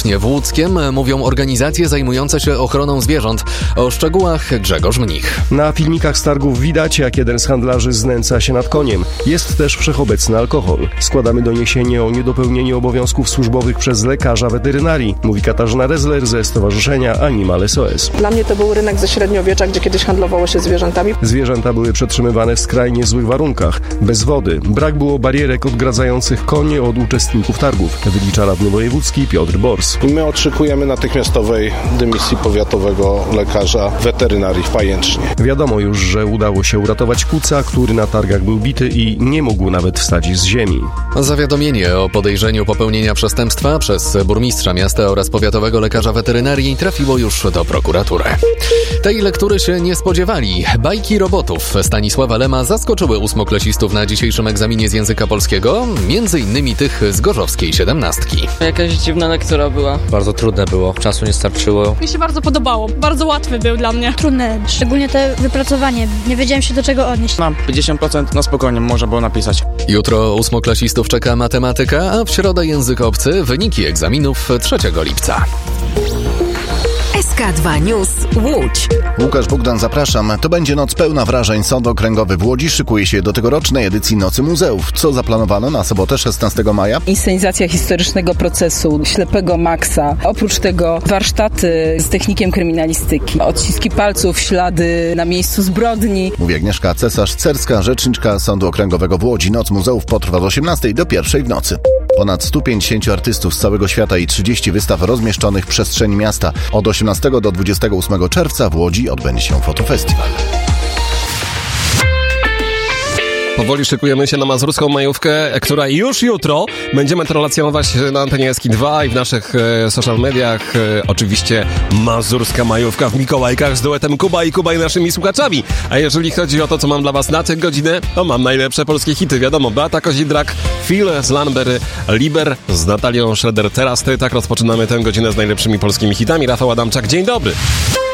bezpiecznie w Łódzkiem, mówią organizacje zajmujące się ochroną zwierząt. O szczegółach Grzegorz Mnich. Na filmikach z targów widać, jak jeden z handlarzy znęca się nad koniem. Jest też wszechobecny alkohol. Składamy doniesienie o niedopełnieniu obowiązków służbowych przez lekarza weterynarii, mówi Katarzyna Rezler ze Stowarzyszenia Animal SOS. Dla mnie to był rynek ze średniowiecza, gdzie kiedyś handlowało się zwierzętami. Zwierzęta były przetrzymywane w skrajnie złych warunkach, bez wody. Brak było barierek odgradzających konie od uczestników targów, wylicza radny wojewódzki Piotr Bors. My oczekujemy natychmiastowej dymisji powiatowego lekarza weterynarii w Pajęcznie. Wiadomo już, że udało się uratować kuca, który na targach był bity i nie mógł nawet wstać z ziemi. Zawiadomienie o podejrzeniu popełnienia przestępstwa przez burmistrza miasta oraz powiatowego lekarza weterynarii trafiło już do prokuratury. Tej lektury się nie spodziewali. Bajki robotów Stanisława Lema zaskoczyły ósmoklasistów na dzisiejszym egzaminie z języka polskiego, między innymi tych z gorzowskiej 17. Jakaś dziwna lektura była. Bardzo trudne było, czasu nie starczyło. Mi się bardzo podobało, bardzo łatwy był dla mnie. Trudne, szczególnie to wypracowanie. Nie wiedziałem się do czego odnieść. Na 50% na spokojnie można było napisać. Jutro ósmoklasistów czeka matematyka, a w środę język obcy, wyniki egzaminów 3 lipca. SK2 News Łódź. Łukasz Bogdan, zapraszam. To będzie noc pełna wrażeń. Sąd Okręgowy w Łodzi szykuje się do tegorocznej edycji Nocy Muzeów. Co zaplanowano na sobotę 16 maja? Inscenizacja historycznego procesu ślepego Maxa. Oprócz tego warsztaty z technikiem kryminalistyki. Odciski palców, ślady na miejscu zbrodni. Mówi Agnieszka Cesarz-Cerska, rzeczniczka Sądu Okręgowego w Łodzi. Noc Muzeów potrwa do 18 do 1 w nocy. Ponad 150 artystów z całego świata i 30 wystaw rozmieszczonych w przestrzeni miasta. Od 18 do 28 czerwca w Łodzi odbędzie się fotofestiwal. Powoli szykujemy się na mazurską majówkę, która już jutro będziemy to relacjonować na antenie SK2 i w naszych social mediach. Oczywiście mazurska majówka w Mikołajkach z duetem Kuba i naszymi słuchaczami. A jeżeli chodzi o to, co mam dla was na tę godzinę, to mam najlepsze polskie hity. Wiadomo, Beata Kozidrak, Phil z Lanbery, Liber z Natalią Schroeder. Teraz ty, tak rozpoczynamy tę godzinę z najlepszymi polskimi hitami. Rafał Adamczak, dzień dobry.